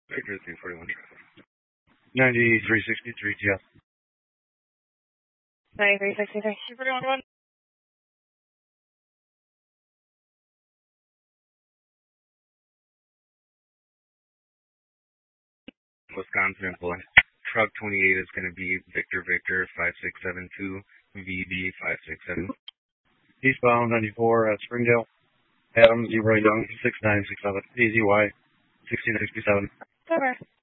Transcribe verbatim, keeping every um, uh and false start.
Victor three forty-one traffic. ninety-three sixty-three T F. ninety-three sixty-three. three forty-one one. Wisconsin employee. Truck twenty-eight is going to be Victor Victor five six seven two V D five six seven. Eastbound ninety-four at Springdale. Adams, Leroy Young, six nine six seven. A Z Y, sixteen sixty-seven. Over.